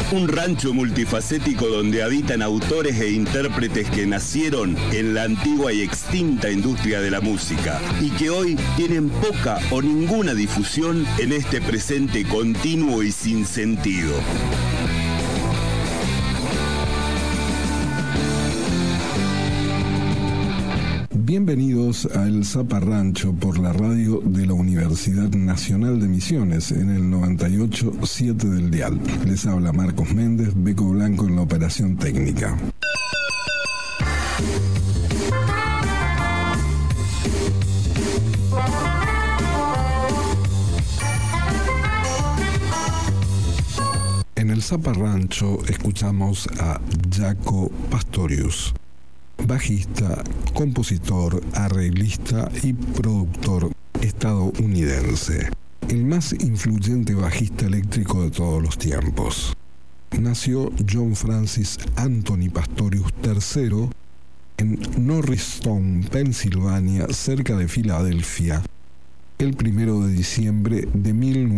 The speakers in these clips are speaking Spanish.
Un rancho multifacético donde habitan autores e intérpretes que nacieron en la antigua y extinta industria de la música y que hoy tienen poca o ninguna difusión en este presente continuo y sin sentido. Bienvenidos a El Zaparrancho por la radio de la Universidad Nacional de Misiones en el 98.7 del dial. Les habla Marcos Méndez, Beco Blanco en la operación técnica. En El Zaparrancho escuchamos a Jaco Pastorius, bajista, compositor, arreglista y productor estadounidense, el más influyente bajista eléctrico de todos los tiempos. Nació John Francis Anthony Pastorius III en Norristown, Pensilvania, cerca de Filadelfia, el 1 de diciembre de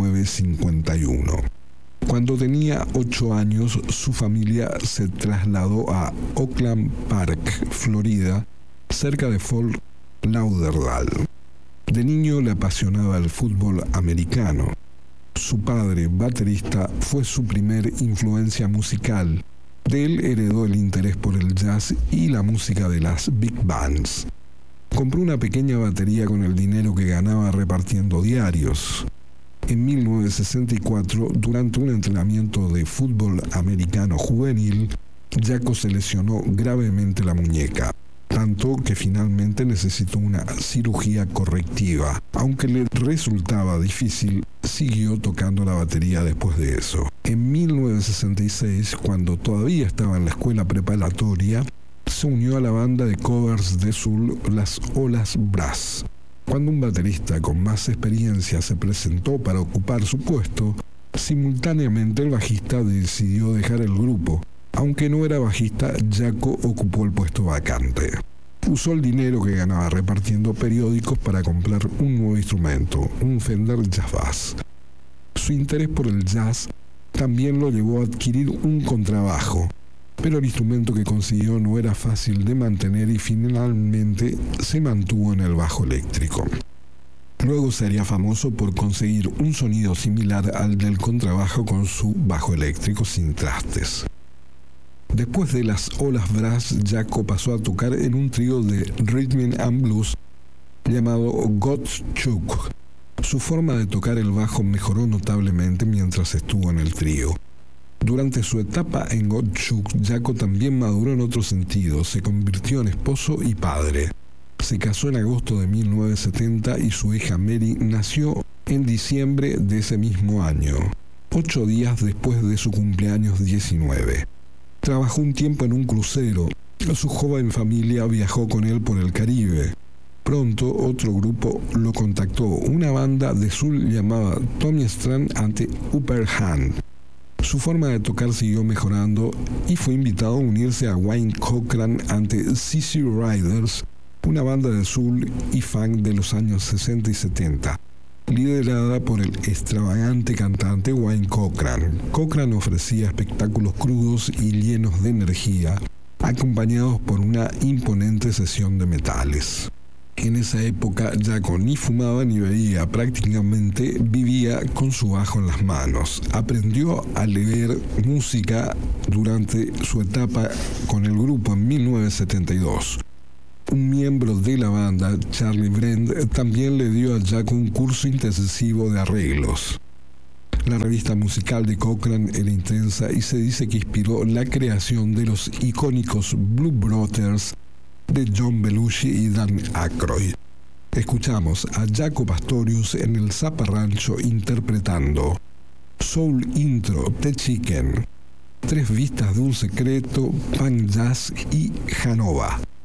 1951. Cuando tenía 8 años, su familia se trasladó a Oakland Park, Florida, cerca de Fort Lauderdale. De niño le apasionaba el fútbol americano. Su padre, baterista, fue su primer influencia musical. De él heredó el interés por el jazz y la música de las big bands. Compró una pequeña batería con el dinero que ganaba repartiendo diarios. En 1964, durante un entrenamiento de fútbol americano juvenil, Jaco se lesionó gravemente la muñeca, tanto que finalmente necesitó una cirugía correctiva. Aunque le resultaba difícil, siguió tocando la batería después de eso. En 1966, cuando todavía estaba en la escuela preparatoria, se unió a la banda de covers de soul Las Olas Brass. Cuando un baterista con más experiencia se presentó para ocupar su puesto, simultáneamente el bajista decidió dejar el grupo. Aunque no era bajista, Jaco ocupó el puesto vacante. Usó el dinero que ganaba repartiendo periódicos para comprar un nuevo instrumento, un Fender Jazz Bass. Su interés por el jazz también lo llevó a adquirir un contrabajo, pero el instrumento que consiguió no era fácil de mantener y finalmente se mantuvo en el bajo eléctrico. Luego se haría famoso por conseguir un sonido similar al del contrabajo con su bajo eléctrico sin trastes. Después de Las Olas Brass, Jaco pasó a tocar en un trío de rhythm and blues llamado Gottschalk. Su forma de tocar el bajo mejoró notablemente mientras estuvo en el trío. Durante su etapa en Gottschalk, Jaco también maduró en otro sentido, se convirtió en esposo y padre. Se casó en agosto de 1970 y su hija Mary nació en diciembre de ese mismo año, 8 días después de su cumpleaños 19. Trabajó un tiempo en un crucero. Su joven familia viajó con él por el Caribe. Pronto otro grupo lo contactó, una banda de soul llamada Tommy Strand and the Upper Hand. Su forma de tocar siguió mejorando y fue invitado a unirse a Wayne Cochran and the CC Riders, una banda de soul y funk de los años 60 y 70, liderada por el extravagante cantante Wayne Cochran. Cochran ofrecía espectáculos crudos y llenos de energía, acompañados por una imponente sesión de metales. En esa época, Jaco ni fumaba ni bebía, prácticamente vivía con su bajo en las manos. Aprendió a leer música durante su etapa con el grupo en 1972. Un miembro de la banda, Charlie Brent, también le dio a Jaco un curso intensivo de arreglos. La revista musical de Cochran era intensa y se dice que inspiró la creación de los icónicos Blue Brothers de John Belushi y Dan Aykroyd. Escuchamos a Jaco Pastorius en El Zaparrancho interpretando Soul Intro, The Chicken, Tres Vistas de un Secreto, Punk Jazz y Janova.